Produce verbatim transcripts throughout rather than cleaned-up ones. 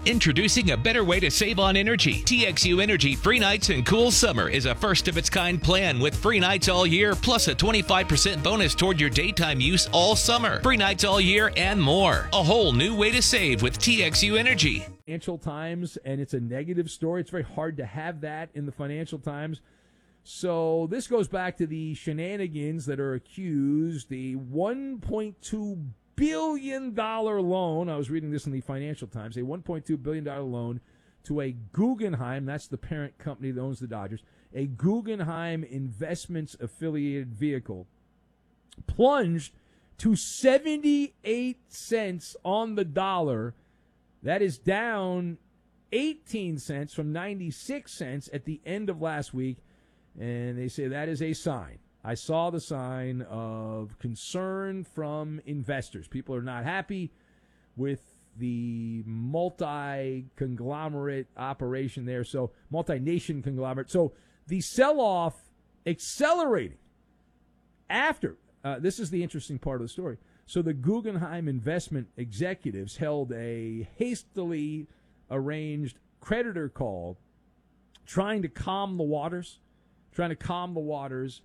Introducing a better way to save on energy. T X U Energy Free Nights and Cool Summer is a first-of-its-kind plan with free nights all year, plus a twenty-five percent bonus toward your daytime use all summer. Free nights all year and more. A whole new way to save with T X U Energy. Financial Times, and it's a negative story. It's very hard to have that in the Financial Times. So this goes back to the shenanigans that are accused, the one point two billion dollars loan. I was reading this in the Financial Times, a one point two billion dollars loan to a Guggenheim, that's the parent company that owns the Dodgers, a Guggenheim Investments affiliated vehicle, plunged to seventy-eight cents on the dollar. That is down eighteen cents from ninety-six cents at the end of last week. And they say that is a sign. I saw the sign of concern from investors. People are not happy with the multi-conglomerate operation there, so multi-nation conglomerate. So the sell-off accelerating after. Uh, this is the interesting part of the story. So the Guggenheim investment executives held a hastily arranged creditor call trying to calm the waters, trying to calm the waters.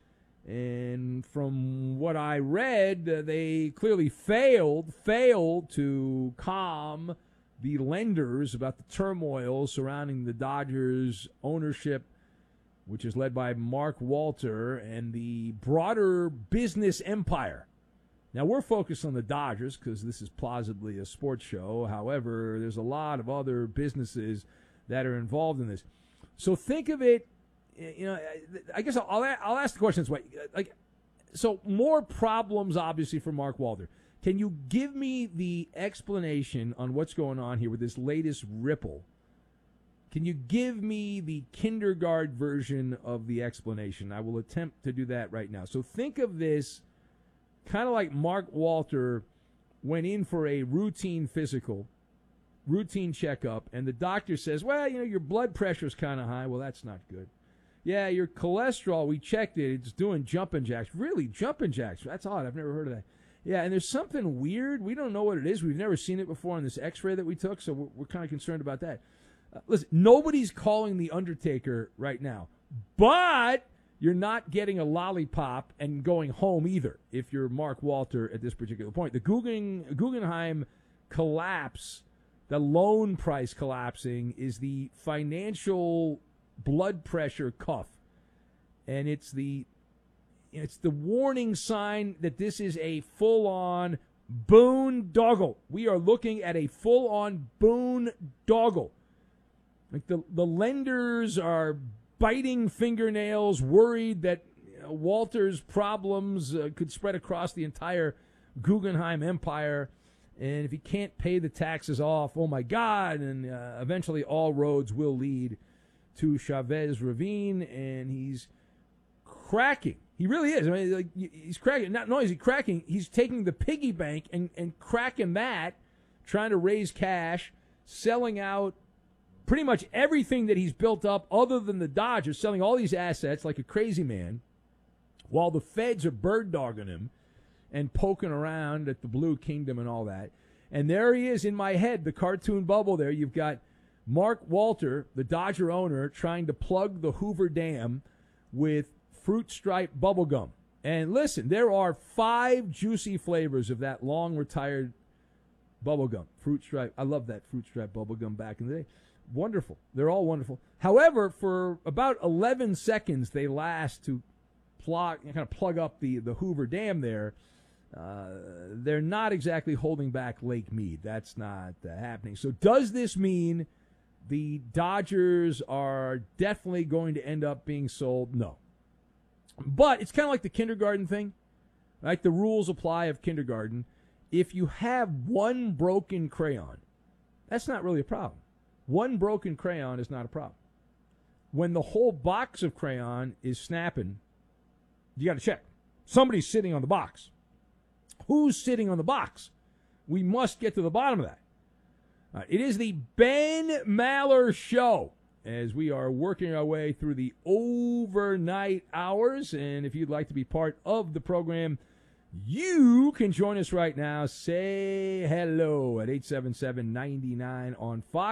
And from what I read, uh, they clearly failed, failed to calm the lenders about the turmoil surrounding the Dodgers ownership, which is led by Mark Walter, and the broader business empire. Now, we're focused on the Dodgers because this is plausibly a sports show. However, there's a lot of other businesses that are involved in this. So think of it, you know, I guess I'll, I'll ask the question this way. Like, so more problems, obviously, for Mark Walter. Can you give me the explanation on what's going on here with this latest ripple? Can you give me the kindergarten version of the explanation? I will attempt to do that right now. So think of this kind of like Mark Walter went in for a routine physical, routine checkup, and the doctor says, well, you know, your blood pressure's kind of high. Well, that's not good. Yeah, your cholesterol, we checked it. It's doing jumping jacks. Really, jumping jacks? That's odd. I've never heard of that. Yeah, and there's something weird. We don't know what it is. We've never seen it before on this x-ray that we took, so we're, we're kind of concerned about that. Uh, listen, nobody's calling the Undertaker right now, but you're not getting a lollipop and going home either if you're Mark Walter at this particular point. The Guggen, Guggenheim collapse, the loan price collapsing, is the financial blood pressure cuff. And it's the it's the warning sign that this is a full-on boondoggle. We are looking at a full-on boondoggle. Like the, the lenders are biting fingernails, worried that you know, Walter's problems uh, could spread across the entire Guggenheim empire. And if he can't pay the taxes off, oh my God, and uh, eventually all roads will lead to Chavez Ravine, and he's cracking. He really is. I mean, like, he's cracking. Not only is he cracking, he's taking the piggy bank and, and cracking that, trying to raise cash, selling out pretty much everything that he's built up other than the Dodgers, selling all these assets like a crazy man, while the feds are bird-dogging him and poking around at the Blue Kingdom and all that. And there he is in my head, the cartoon bubble there. You've got Mark Walter, the Dodger owner, trying to plug the Hoover Dam with Fruit Stripe bubblegum. And listen, there are five juicy flavors of that long-retired bubblegum. Fruit Stripe. I love that Fruit Stripe bubblegum back in the day. Wonderful. They're all wonderful. However, for about eleven seconds they last to plug, kind of plug up the, the Hoover Dam there. Uh, they're not exactly holding back Lake Mead. That's not uh, happening. So does this mean the Dodgers are definitely going to end up being sold? No. But it's kind of like the kindergarten thing. Right? The rules apply of kindergarten. If you have one broken crayon, that's not really a problem. One broken crayon is not a problem. When the whole box of crayon is snapping, you got to check. Somebody's sitting on the box. Who's sitting on the box? We must get to the bottom of that. Uh, it is the Ben Maller Show as we are working our way through the overnight hours. And if you'd like to be part of the program, you can join us right now. Say hello at eight seven seven, nine nine on Fox.